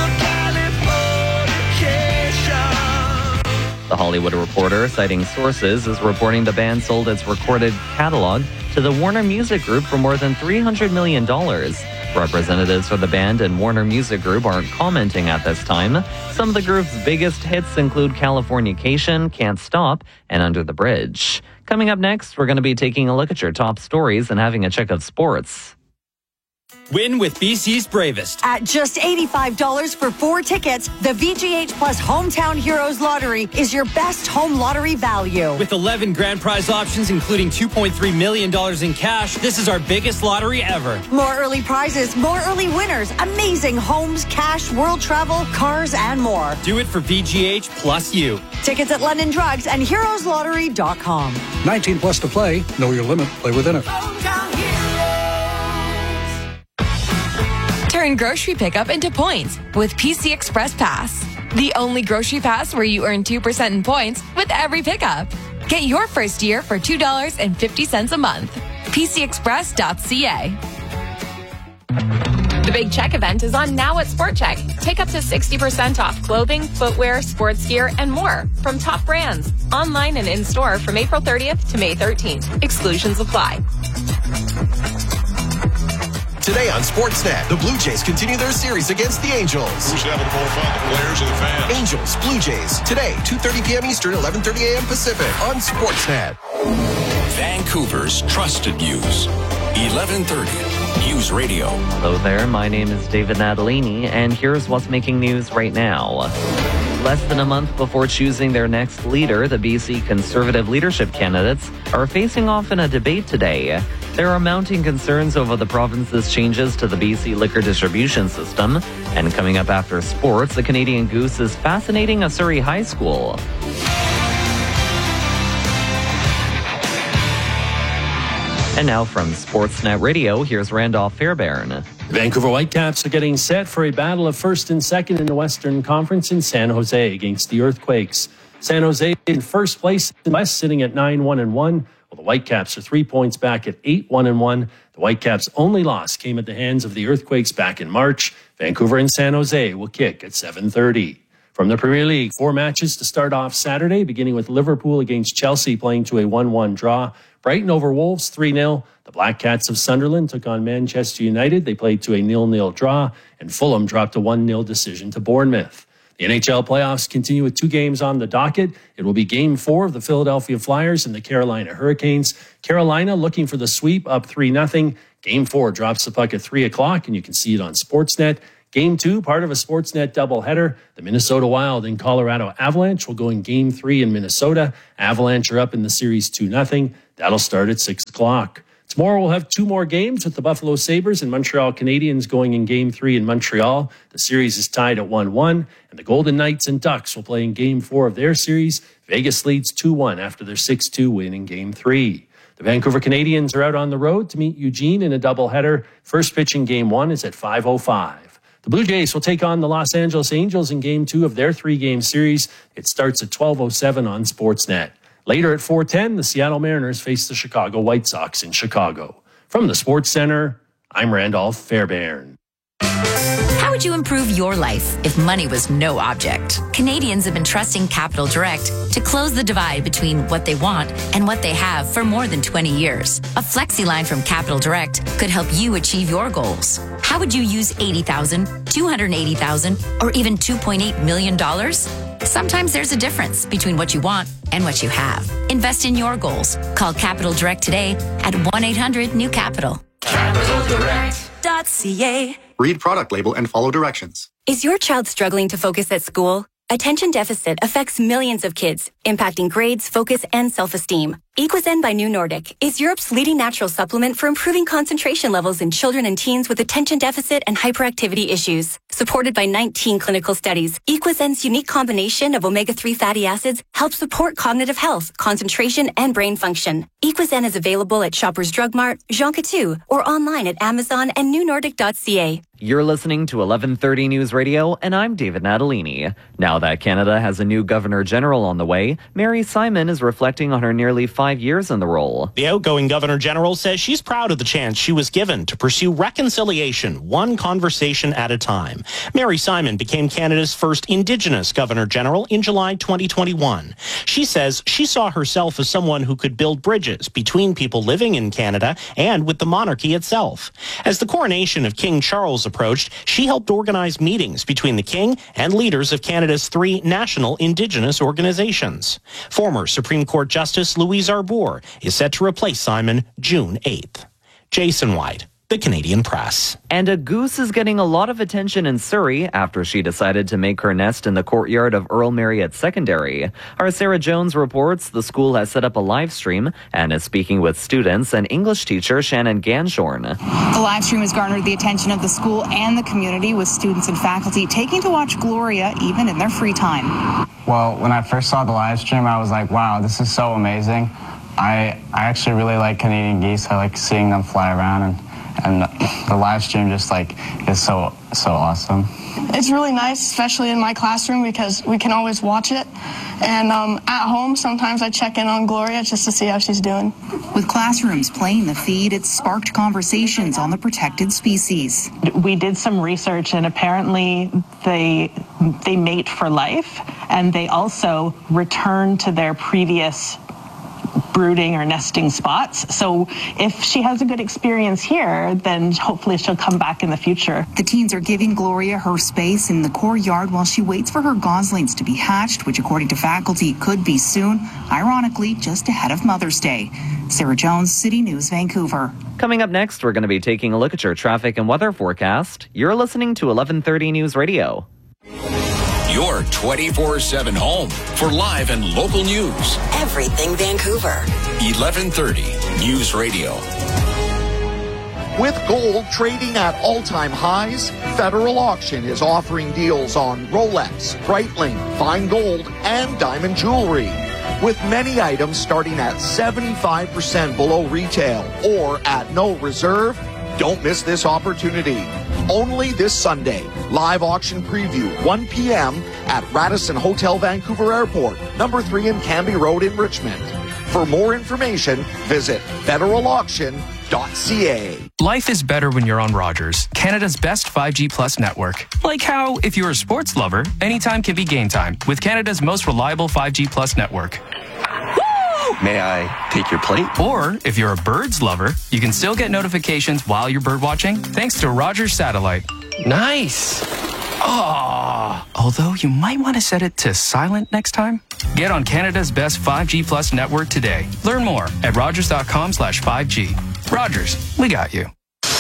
Hollywood Reporter, citing sources, is reporting the band sold its recorded catalog to the Warner Music Group for more than three hundred million dollars. Representatives for the band and Warner Music Group aren't commenting at this time. Some of the group's biggest hits include Californication, Can't Stop, and Under the Bridge. Coming up next, we're going to be taking a look at your top stories and having a check of sports. Win with B C's Bravest. At just eighty-five dollars for four tickets, the V G H Plus Hometown Heroes Lottery is your best home lottery value. With eleven grand prize options, including two point three million dollars in cash, this is our biggest lottery ever. More early prizes, more early winners, amazing homes, cash, world travel, cars, and more. Do it for V G H plus you. Tickets at London Drugs and heroes lottery dot com. nineteen plus to play. Know your limit. Play within it. Turn grocery pickup into points with P C Express Pass. The only grocery pass where you earn two percent in points with every pickup. Get your first year for two dollars and fifty cents a month. P C express dot c a. The Big Check event is on now at Sport Check. Take up to sixty percent off clothing, footwear, sports gear, and more from top brands. Online and in-store from April thirtieth to May thirteenth. Exclusions apply. Today on Sportsnet, the Blue Jays continue their series against the Angels. Who's having more fun, the players or the fans? Angels, Blue Jays, today, two thirty p.m. Eastern, eleven thirty a.m. Pacific on Sportsnet. Vancouver's trusted news, eleven thirty News Radio. Hello there, my name is David Natalini, and here's what's making news right now. Less than a month before choosing their next leader, the B C Conservative leadership candidates are facing off in a debate today. There are mounting concerns over the province's changes to the B C liquor distribution system. And coming up after sports, the Canadian Goose is fascinating a Surrey high school. And now from Sportsnet Radio, here's Randolph Fairbairn. Vancouver Whitecaps are getting set for a battle of first and second in the Western Conference in San Jose against the Earthquakes. San Jose in first place in the West, sitting at nine one and one, while the Whitecaps are three points back at eight one and one. The Whitecaps' only loss came at the hands of the Earthquakes back in March. Vancouver and San Jose will kick at seven thirty. From the Premier League, four matches to start off Saturday, beginning with Liverpool against Chelsea playing to a one one draw. Brighton over Wolves three nil. The Black Cats of Sunderland took on Manchester United. They played to a nil nil draw, and Fulham dropped a one nil decision to Bournemouth. The N H L playoffs continue with two games on the docket. It will be game four of the Philadelphia Flyers and the Carolina Hurricanes. Carolina looking for the sweep, up three nothing. Game four drops the puck at three o'clock, and you can see it on Sportsnet. Game two, part of a Sportsnet doubleheader. The Minnesota Wild and Colorado Avalanche will go in game three in Minnesota. Avalanche are up in the series two nothing. That'll start at six o'clock. Tomorrow we'll have two more games with the Buffalo Sabres and Montreal Canadiens going in game three in Montreal. The series is tied at one one, and the Golden Knights and Ducks will play in game four of their series. Vegas leads two one after their six two win in game three. The Vancouver Canadians are out on the road to meet Eugene in a doubleheader. First pitch in game one is at five oh five. The Blue Jays will take on the Los Angeles Angels in game two of their three-game series. It starts at twelve oh seven on Sportsnet. Later at four ten, the Seattle Mariners face the Chicago White Sox in Chicago. From the Sports Center, I'm Randolph Fairbairn. How would you improve your life if money was no object? Canadians have been trusting Capital Direct to close the divide between what they want and what they have for more than twenty years. A flexi line from Capital Direct could help you achieve your goals. How would you use eighty thousand dollars, two hundred eighty thousand dollars, or even two point eight million dollars? Sometimes there's a difference between what you want and what you have. Invest in your goals. Call Capital Direct today at one eight hundred new capital. capital direct dot c a. Read product label and follow directions. Is your child struggling to focus at school? Attention deficit affects millions of kids, impacting grades, focus, and self-esteem. Equizen by New Nordic is Europe's leading natural supplement for improving concentration levels in children and teens with attention deficit and hyperactivity issues. Supported by nineteen clinical studies, Equizen's unique combination of omega three fatty acids helps support cognitive health, concentration, and brain function. Equizen is available at Shoppers Drug Mart, Jean Coutu, or online at Amazon and new nordic dot c a. You're listening to eleven thirty News Radio, and I'm David Natalini. Now that Canada has a new Governor General on the way, Mary Simon is reflecting on her nearly five years in the role. The outgoing Governor General says she's proud of the chance she was given to pursue reconciliation, one conversation at a time. Mary Simon became Canada's first Indigenous Governor General in July twenty twenty-one. She says she saw herself as someone who could build bridges between people living in Canada and with the monarchy itself. As the coronation of King Charles approached, she helped organize meetings between the King and leaders of Canada's three national Indigenous organizations. Former Supreme Court Justice Louise Arbour is set to replace Simon June eighth. Jason White, The Canadian Press. And a goose is getting a lot of attention in Surrey after she decided to make her nest in the courtyard of Earl Marriott Secondary. Our Sarah Jones reports the school has set up a live stream and is speaking with students and English teacher Shannon Ganshorn. The live stream has garnered the attention of the school and the community, with students and faculty taking to watch Gloria even in their free time. Well, when I first saw the live stream, I was like, wow, this is so amazing. I, I actually really like Canadian geese. I like seeing them fly around, and And the live stream just like is so, so awesome. It's really nice, especially in my classroom, because we can always watch it. And um, at home, sometimes I check in on Gloria just to see how she's doing. With classrooms playing the feed, it sparked conversations on the protected species. We did some research, and apparently they they mate for life, and they also return to their previous brooding or nesting spots. So if she has a good experience here, then hopefully she'll come back in the future. The teens are giving Gloria her space in the courtyard while she waits for her goslings to be hatched, which according to faculty could be soon, ironically just ahead of Mother's Day. Sarah Jones, City News, Vancouver. Coming up next, we're going to be taking a look at your traffic and weather forecast. You're listening to eleven thirty News Radio. Your twenty-four seven home for live and local news. Everything Vancouver. eleven thirty News Radio. With gold trading at all-time highs, Federal Auction is offering deals on Rolex, Breitling, fine gold, and diamond jewelry. With many items starting at seventy-five percent below retail or at no reserve, don't miss this opportunity. Only this Sunday. Live auction preview, one p.m. at Radisson Hotel Vancouver Airport, number three in Canby Road in Richmond. For more information, visit federal auction dot c a. Life is better when you're on Rogers, Canada's best five G plus network. Like how, if you're a sports lover, anytime can be game time with Canada's most reliable five G plus network. May I take your plate? Or, if you're a birds lover, you can still get notifications while you're bird watching thanks to Rogers Satellite. Nice. Oh, although you might want to set it to silent next time. Get on Canada's best five G plus network today. Learn more at rogers.com slash 5G. Rogers, we got you.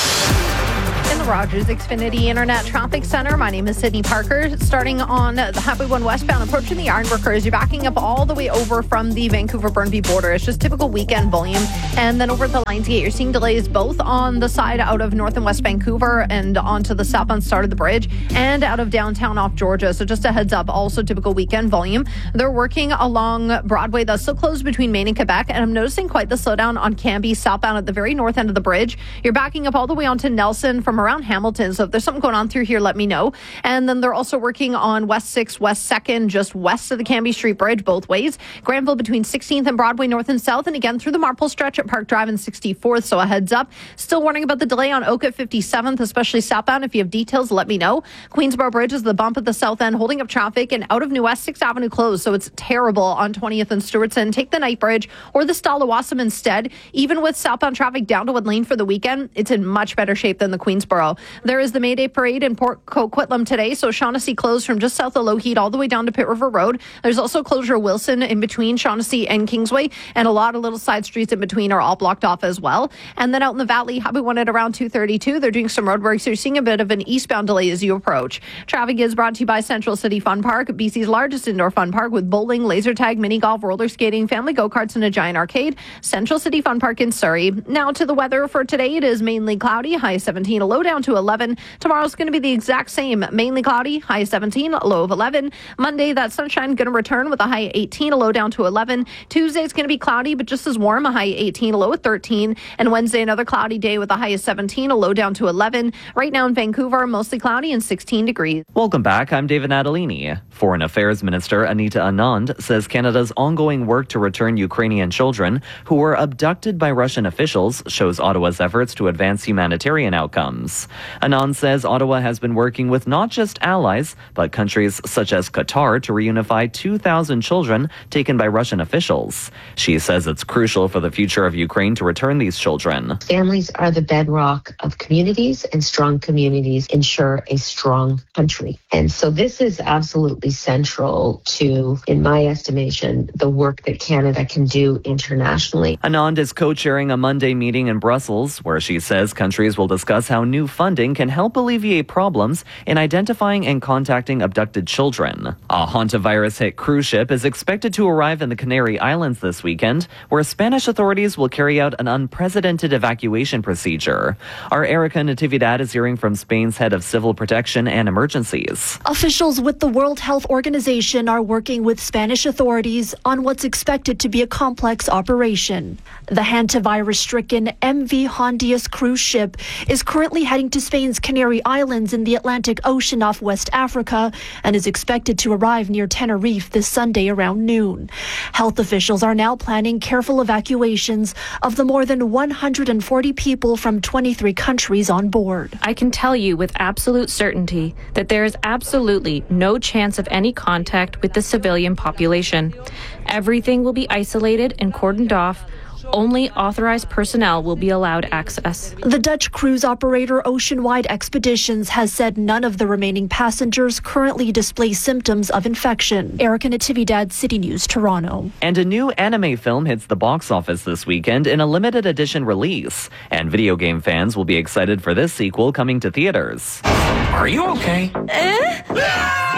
In the Rogers Xfinity Internet Traffic Center, my name is Sydney Parker. Starting on the Highway one westbound, approaching the Ironworkers, you're backing up all the way over from the Vancouver-Burnaby border. It's just typical weekend volume. And then over at the Lions Gate, you're seeing delays both on the side out of North and West Vancouver and onto the southbound start of the bridge and out of downtown off Georgia. So just a heads up, also typical weekend volume. They're working along Broadway. That's still closed between Maine and Quebec. And I'm noticing quite the slowdown on Canby southbound at the very north end of the bridge. You're backing up all the way onto Nelson from around Hamilton. So if there's something going on through here, let me know. And then they're also working on West sixth, West second, just west of the Canby Street Bridge, both ways. Granville between sixteenth and Broadway north and south. And again, through the Marple stretch at Park Drive and sixty-fourth. So a heads up. Still warning about the delay on Oak at fifty-seventh, especially southbound. If you have details, let me know. Queensboro Bridge is the bump at the south end, holding up traffic, and out of New West, sixth Avenue closed. So it's terrible on twentieth and Stewartson. Take the night bridge or the Stalawassam instead. Even with southbound traffic down to Wood Lane for the weekend, it's in much better shape than the Queensboro. There is the May Day Parade in Port Coquitlam today, so Shaughnessy closed from just south of Lougheed all the way down to Pitt River Road. There's also closure of Wilson in between Shaughnessy and Kingsway, and a lot of little side streets in between are all blocked off as well. And then out in the valley, Highway one at around two thirty-two, they're doing some road work, so you're seeing a bit of an eastbound delay as you approach. Traffic is brought to you by Central City Fun Park, B C's largest indoor fun park with bowling, laser tag, mini golf, roller skating, family go-karts, and a giant arcade. Central City Fun Park in Surrey. Now to the weather for today. It is mainly cloudy, high seventeen, a low down to eleven. Tomorrow's going to be the exact same, mainly cloudy, high seventeen, a low of eleven. Monday, that sunshine going to return with a high eighteen, a low down to eleven. Tuesday's going to be cloudy, but just as warm, a high eighteen, a low of thirteen. And Wednesday, another cloudy day with a high of seventeen, a low down to eleven. Right now in Vancouver, mostly cloudy and sixteen degrees. Welcome back. I'm David Natalini. Foreign Affairs Minister Anita Anand says Canada's ongoing work to return Ukrainian children who were abducted by Russian officials shows Ottawa's efforts to advance humanitarian outcomes. Anand says Ottawa has been working with not just allies, but countries such as Qatar to reunify two thousand children taken by Russian officials. She says it's crucial for the future of Ukraine to return these children. Families are the bedrock of communities, and strong communities ensure a strong country. And so this is absolutely central to, in my estimation, the work that Canada can do internationally. Anand is co-chairing a Monday meeting in Brussels where she says countries will discuss how new funding can help alleviate problems in identifying and contacting abducted children. A hantavirus-hit cruise ship is expected to arrive in the Canary Islands this weekend, where Spanish authorities will carry out an unprecedented evacuation procedure. Our Erica Natividad is hearing from Spain's head of civil protection and emergencies. Officials with the World Health Organization are working with Spanish authorities on what's expected to be a complex operation. The hantavirus-stricken M V Hondias cruise ship is currently heading to Spain's Canary Islands in the Atlantic Ocean off West Africa and is expected to arrive near Tenerife this Sunday around noon. Health officials are now planning careful evacuations of the more than one hundred forty people from twenty-three countries on board. I can tell you with absolute certainty that there is absolutely no chance of any contact with the civilian population. Everything will be isolated and cordoned off. Only authorized personnel will be allowed access. The Dutch cruise operator Oceanwide Expeditions has said none of the remaining passengers currently display symptoms of infection. Erica Natividad, City News, Toronto. And a new anime film hits the box office this weekend in a limited edition release. And video game fans will be excited for this sequel coming to theaters. Are you okay? Eh?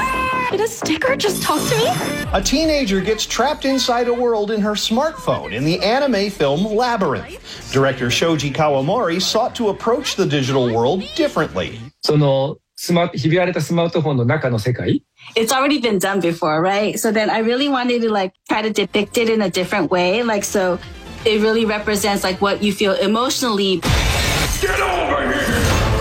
Did a sticker just talk to me? A teenager gets trapped inside a world in her smartphone in the anime film Labyrinth. Director Shoji Kawamori sought to approach the digital world differently. そのスマひび割れたスマートフォンの中の世界 It's already been done before, right? So then I really wanted to like try to depict it in a different way. Like, so it really represents like what you feel emotionally. Get over here!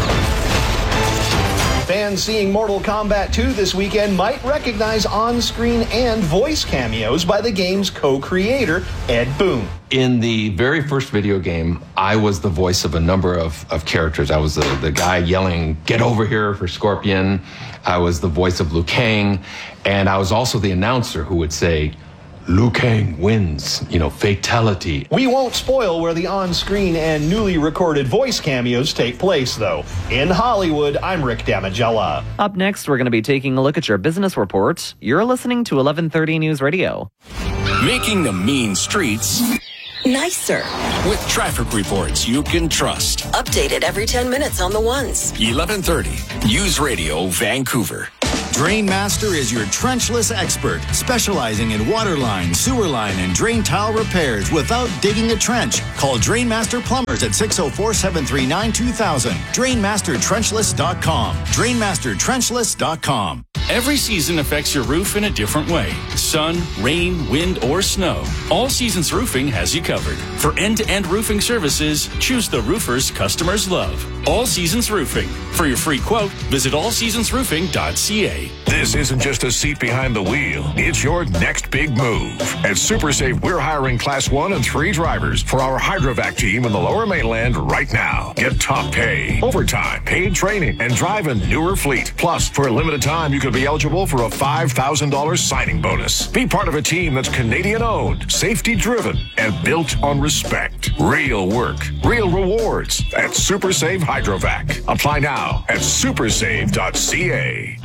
Fans seeing Mortal Kombat two this weekend might recognize on-screen and voice cameos by the game's co-creator, Ed Boon. In the very first video game, I was the voice of a number of, of characters. I was the, the guy yelling, "Get over here" for Scorpion. I was the voice of Liu Kang. And I was also the announcer who would say, "Liu Kang wins, you know, fatality." We won't spoil where the on-screen and newly recorded voice cameos take place, though. In Hollywood, I'm Rick Damigella. Up next, we're going to be taking a look at your business report. You're listening to eleven thirty News Radio. Making the mean streets nicer. With traffic reports you can trust. Updated every ten minutes on the ones. eleven thirty News Radio, Vancouver. Drainmaster is your trenchless expert, specializing in water line, sewer line, and drain tile repairs without digging a trench. Call Drainmaster Plumbers at six oh four, seven three nine, two thousand. Drainmaster Trenchless dot com. Drainmaster Trenchless dot com. Every season affects your roof in a different way. Sun, rain, wind, or snow. All Seasons Roofing has you covered. For end-to-end roofing services, choose the roofers customers love. All Seasons Roofing. For your free quote, visit all seasons roofing dot c a. This isn't just a seat behind the wheel. It's your next big move. At SuperSafe, we're hiring class one and three drivers for our Hydrovac team in the Lower Mainland right now. Get top pay, overtime, paid training, and drive a newer fleet. Plus, for a limited time, you could be eligible for a five thousand dollars signing bonus. Be part of a team that's Canadian-owned, safety-driven, and built on respect. Real work, real rewards at SuperSafe Hydrovac. Apply now at super save dot c a.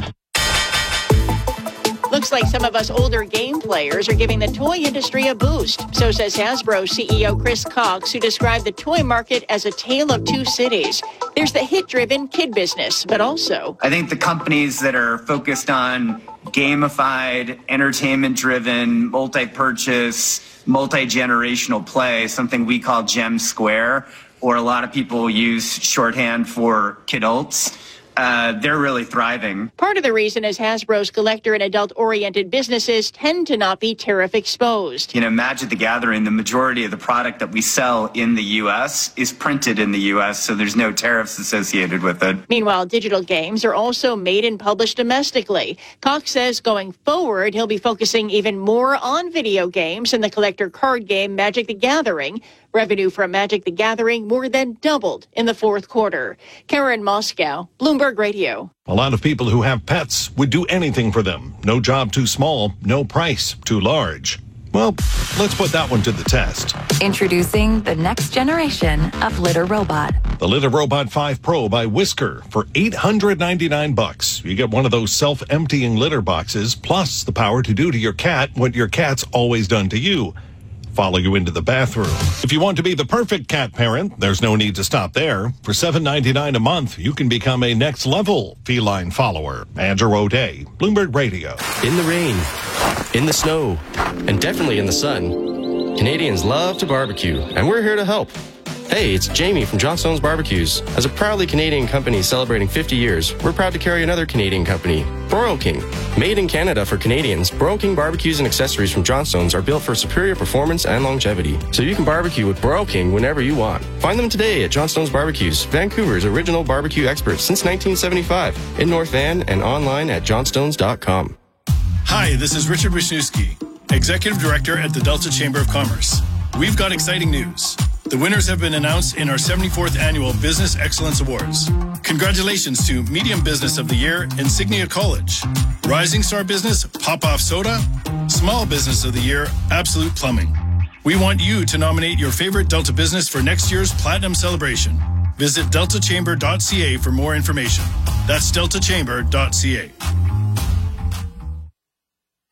Looks like some of us older game players are giving the toy industry a boost. So says Hasbro C E O Chris Cox, who described the toy market as a tale of two cities. There's the hit-driven kid business, but also... I think the companies that are focused on gamified, entertainment-driven, multi-purchase, multi-generational play, something we call Gem Square, or a lot of people use shorthand for kidults, Uh, they're really thriving. Part of the reason is Hasbro's collector and adult-oriented businesses tend to not be tariff exposed. You know, Magic the Gathering, the majority of the product that we sell in the U S is printed in the U S, so there's no tariffs associated with it. Meanwhile, digital games are also made and published domestically. Cox says going forward, he'll be focusing even more on video games and the collector card game Magic the Gathering. Revenue from Magic the Gathering more than doubled in the fourth quarter. Karen Moscow, Bloomberg Radio. A lot of people who have pets would do anything for them. No job too small, no price too large. Well, let's put that one to the test. Introducing the next generation of Litter Robot. The Litter Robot five Pro by Whisker for eight hundred ninety-nine bucks. You get one of those self-emptying litter boxes, plus the power to do to your cat what your cat's always done to you. Follow you into the bathroom. If you want to be the perfect cat parent, there's no need to stop there. For seven ninety-nine a month, you can become a next-level feline follower. Andrew O'Day, Bloomberg Radio. In the rain, in the snow, and definitely in the sun, Canadians love to barbecue, and we're here to help. Hey, it's Jamie from Johnstone's Barbecues. As a proudly Canadian company celebrating fifty years, we're proud to carry another Canadian company, Broil King. Made in Canada for Canadians, Broil King barbecues and accessories from Johnstone's are built for superior performance and longevity, so you can barbecue with Broil King whenever you want. Find them today at Johnstone's Barbecues, Vancouver's original barbecue expert since nineteen seventy-five, in North Van and online at johnstones dot com. Hi, this is Richard Wisniewski, Executive Director at the Delta Chamber of Commerce. We've got exciting news. The winners have been announced in our seventy-fourth Annual Business Excellence Awards. Congratulations to Medium Business of the Year, Insignia College. Rising Star Business, Pop-Off Soda. Small Business of the Year, Absolute Plumbing. We want you to nominate your favorite Delta business for next year's Platinum Celebration. Visit delta chamber dot c a for more information. That's delta chamber dot c a.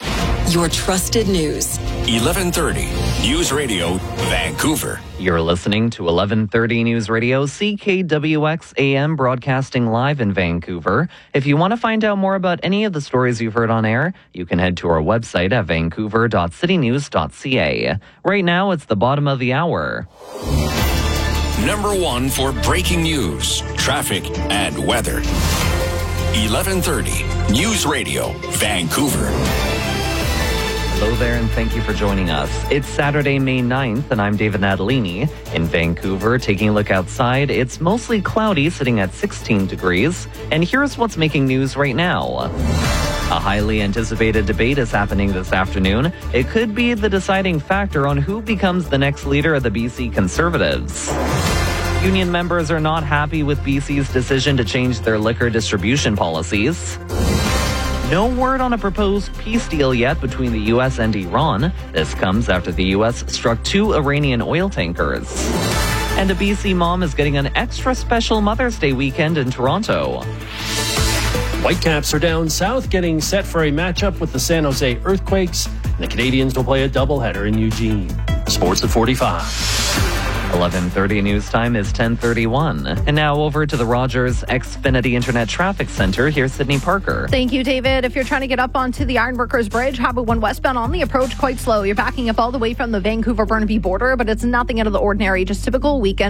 your trusted news. eleven thirty News Radio, Vancouver. You're listening to eleven thirty News Radio, C K W X A M, broadcasting live in Vancouver. If you want to find out more about any of the stories you've heard on air, you can head to our website at vancouver dot city news dot c a. Right now, it's the bottom of the hour. Number one for breaking news, traffic, and weather. eleven thirty News Radio, Vancouver. Hello there, and thank you for joining us. It's Saturday, May ninth, and I'm David Natalini. In Vancouver, taking a look outside, it's mostly cloudy, sitting at sixteen degrees. And here's what's making news right now. A highly anticipated debate is happening this afternoon. It could be the deciding factor on who becomes the next leader of the B C Conservatives. Union members are not happy with B C's decision to change their liquor distribution policies. No word on a proposed peace deal yet between the U S and Iran. This comes after the U S struck two Iranian oil tankers. And a B C mom is getting an extra special Mother's Day weekend in Toronto. Whitecaps are down south, getting set for a matchup with the San Jose Earthquakes. And the Canadians will play a doubleheader in Eugene. Sports at forty-five. eleven thirty news time is ten thirty-one. And now over to the Rogers Xfinity Internet Traffic Center. Here's Sydney Parker. Thank you, David. If you're trying to get up onto the Ironworkers Bridge, Highway one westbound on the approach, quite slow. You're backing up all the way from the Vancouver-Burnaby border, but it's nothing out of the ordinary, just typical weekend